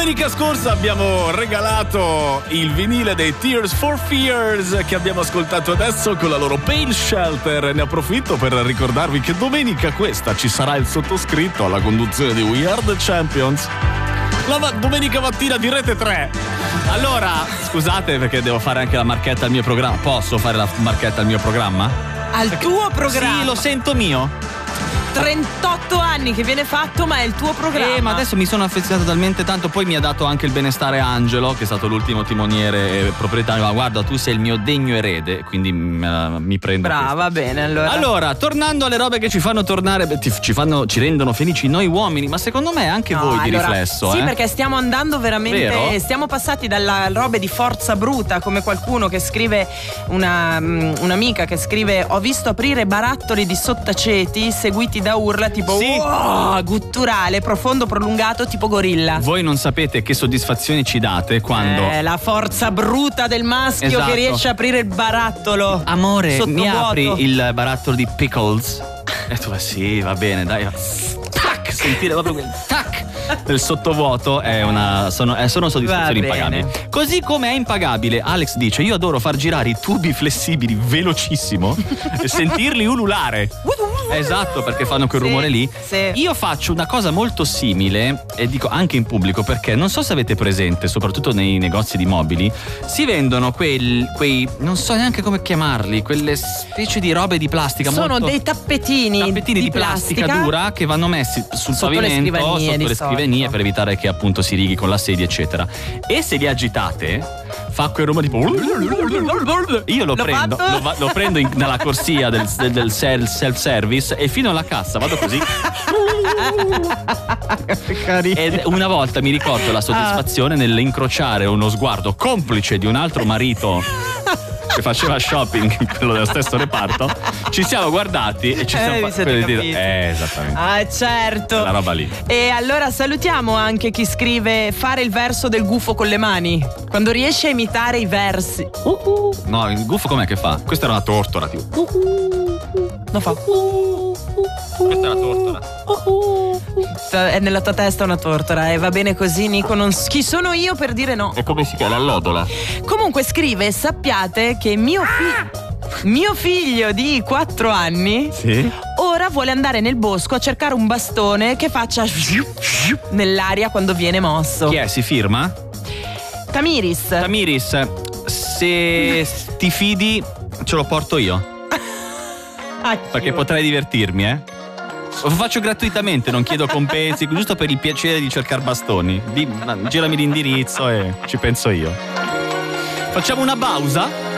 Domenica scorsa abbiamo regalato il vinile dei Tears for Fears che abbiamo ascoltato adesso con la loro Pale Shelter. Ne approfitto per ricordarvi che domenica questa ci sarà il sottoscritto alla conduzione di We Are The Champions. Domenica mattina di Rete 3. Allora, scusate perché devo fare anche la marchetta al mio programma. Posso fare la marchetta al mio programma? Tuo programma? Sì, lo sento mio. 38 anni che viene fatto, ma è il tuo programma. Ma adesso mi sono affezionato talmente tanto. Poi mi ha dato anche il benestare Angelo, che è stato l'ultimo timoniere e proprietario. Ma guarda, tu sei il mio degno erede, quindi mi prendo. Va bene, allora, tornando alle robe che ci fanno tornare, ci rendono felici noi uomini, ma secondo me anche voi di riflesso. Sì, perché stiamo andando veramente. Vero? Stiamo passati dalla robe di forza bruta, come qualcuno che scrive, un'amica che scrive: ho visto aprire barattoli di sottaceti seguiti da urla tipo sì. Wow, gutturale, profondo, prolungato, tipo gorilla. Voi non sapete che soddisfazione ci date quando la forza bruta del maschio, esatto, che riesce a aprire il barattolo. Amore, mi apri vuoto. il barattolo di pickles? E tu sì, va bene, dai. Tac, sentire proprio quel tac del sottovuoto sono soddisfazioni impagabili. Così come è impagabile, Alex dice: io adoro far girare i tubi flessibili velocissimo e sentirli ululare. Esatto, perché fanno quel rumore lì. Sì. Io faccio una cosa molto simile, e dico anche in pubblico, perché non so se avete presente, soprattutto nei negozi di mobili, si vendono quei non so neanche come chiamarli, quelle specie di robe di plastica. Sono dei tappetini di plastica dura che vanno messi sul pavimento, sotto le scrivanie, per evitare che appunto si righi con la sedia, eccetera. E se li agitate, fa quel rumore tipo. Io lo prendo nella corsia del self-service e fino alla cassa vado così. Ed una volta mi ricordo la soddisfazione nell'incrociare uno sguardo complice di un altro marito che faceva shopping in quello dello stesso reparto. Ci siamo guardati e ci siamo esattamente. Certo. La roba lì. E allora salutiamo anche chi scrive: fare il verso del gufo con le mani, quando riesce a imitare i versi. No, il gufo com'è che fa? Questa era una tortora, tipo. Lo fa. Questa è una tortora. È nella tua testa una tortora e va bene così, Nico. Chi sono io per dire no? E come si chiama? L'allodola. Comunque scrive: sappiate che mio figlio di 4 anni ora vuole andare nel bosco a cercare un bastone che faccia nell'aria quando viene mosso. Chi è? Si firma? Tamiris, se ti fidi ce lo porto io. Perché potrei divertirmi, Lo faccio gratuitamente, non chiedo compensi, giusto per il piacere di cercare bastoni. Girami l'indirizzo e ci penso io. Facciamo una pausa?